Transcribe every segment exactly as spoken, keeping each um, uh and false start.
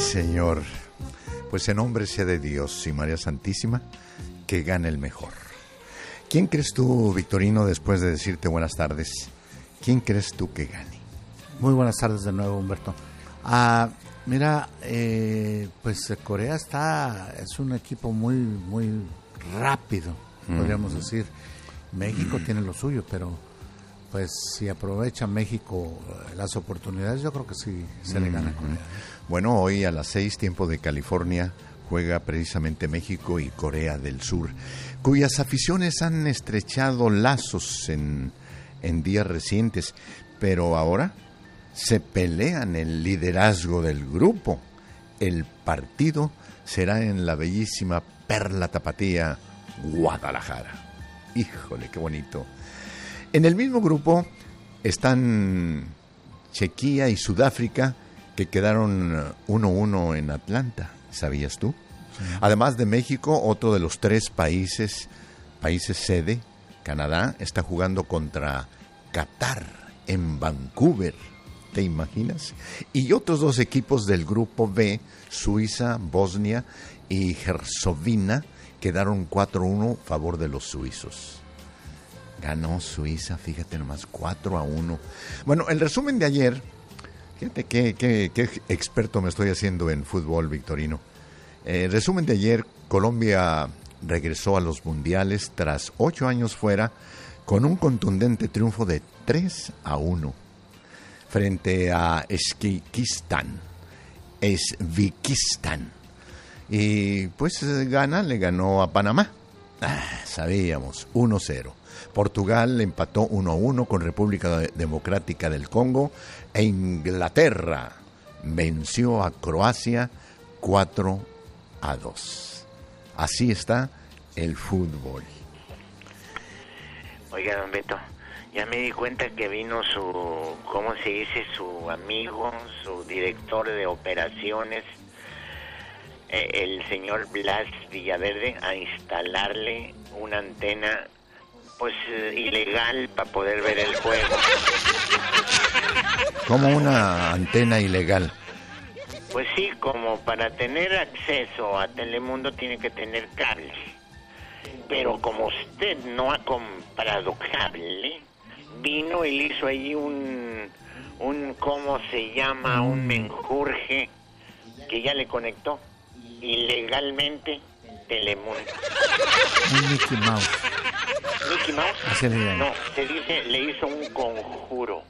señor. Pues en nombre sea de Dios y María Santísima, que gane el mejor. ¿Quién crees tú, Victorino, después de decirte buenas tardes? ¿Quién crees tú que gane? Muy buenas tardes de nuevo, Humberto. Ah, mira, eh, pues Corea está, es un equipo muy, muy rápido, mm. podríamos decir. México mm. tiene lo suyo, pero pues si aprovecha México las oportunidades, yo creo que sí se mm. le gana a Corea. Bueno, hoy a las seis, tiempo de California, juega precisamente México y Corea del Sur, cuyas aficiones han estrechado lazos en, en días recientes, pero ahora se pelean el liderazgo del grupo. El partido será en la bellísima Perla Tapatía, Guadalajara. Híjole, qué bonito. En el mismo grupo están Chequia y Sudáfrica, que quedaron uno uno en Atlanta, ¿sabías tú? Sí. Además de México, otro de los tres países, países sede, Canadá, está jugando contra Qatar en Vancouver, ¿te imaginas? Y otros dos equipos del grupo B, Suiza, Bosnia y Herzegovina, quedaron cuatro uno a favor de los suizos. Ganó Suiza, fíjate nomás, cuatro a uno. Bueno, el resumen de ayer, fíjate qué, qué, qué experto me estoy haciendo en fútbol, Victorino. El resumen de ayer, Colombia regresó a los mundiales tras ocho años fuera con un contundente triunfo de tres a uno frente a Uzbekistán, Uzbekistán. Y pues gana, le ganó a Panamá. Ah, sabíamos, uno cero. Portugal empató uno a uno con República Democrática del Congo e Inglaterra venció a Croacia cuatro a dos. Así está el fútbol. Oiga, don Beto, ya me di cuenta que vino su, ¿cómo se dice? Su amigo, su director de operaciones, eh, el señor Blas Villaverde, a instalarle una antena pues eh, ilegal para poder ver el juego. ¿Cómo una antena ilegal? Pues sí, como para tener acceso a Telemundo tiene que tener cable. Pero como usted no ha comprado cable, vino y le hizo ahí un, un ¿cómo se llama? Un menjurje que ya le conectó ilegalmente Telemundo. Un Mickey Mouse. ¿Mickey Mouse? Así le llaman. No, se dice, le hizo un conjuro.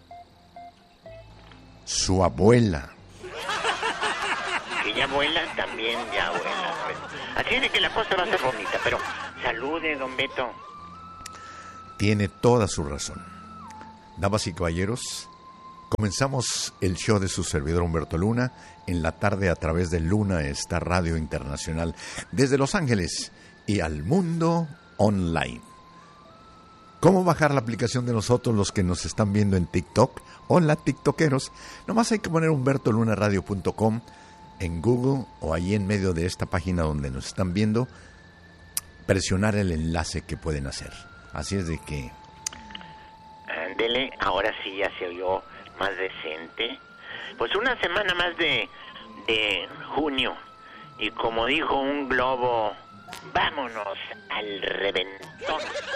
Su abuela. Que ya abuela, también ya abuela. Así de que la cosa va a ser bonita, pero salude, don Beto. Tiene toda su razón. Damas y caballeros, comenzamos el show de su servidor Humberto Luna en la tarde a través de Luna Star Radio Internacional desde Los Ángeles y al mundo online. ¿Cómo bajar la aplicación de nosotros los que nos están viendo en TikTok? Hola, tiktokeros. Nomás hay que poner humberto luna radio punto com en Google o ahí en medio de esta página donde nos están viendo, presionar el enlace que pueden hacer. Así es de que... Ándele, ahora sí ya se oyó más decente. Pues una semana más de, de junio. Y como dijo un globo, vámonos al reventón.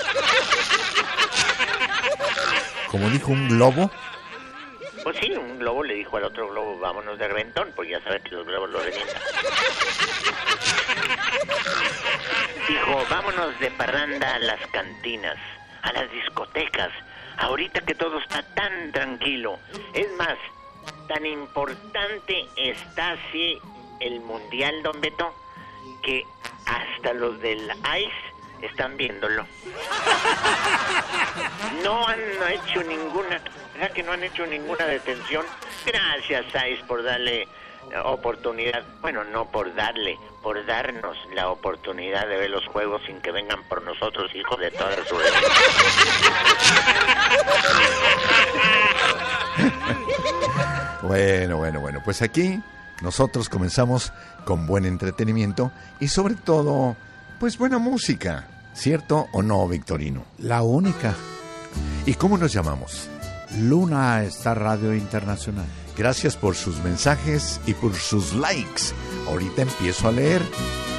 ¿Como dijo un globo? Pues sí, un globo le dijo al otro globo, vámonos de reventón, pues ya sabes que los globos lo revientan. Dijo, vámonos de parranda a las cantinas, a las discotecas, ahorita que todo está tan tranquilo. Es más, tan importante está así el mundial, don Beto, que hasta los del ICE están viéndolo. No han hecho ninguna, ¿verdad que no han hecho ninguna detención? Gracias, ICE, por darle oportunidad, bueno, no por darle, por darnos la oportunidad de ver los juegos sin que vengan por nosotros, hijos de toda su vida. Bueno, bueno, bueno, pues aquí nosotros comenzamos con buen entretenimiento y sobre todo, pues buena música, ¿cierto o no, Victorino? La única. ¿Y cómo nos llamamos? Luna Star Radio Internacional. Gracias por sus mensajes y por sus likes. Ahorita empiezo a leer.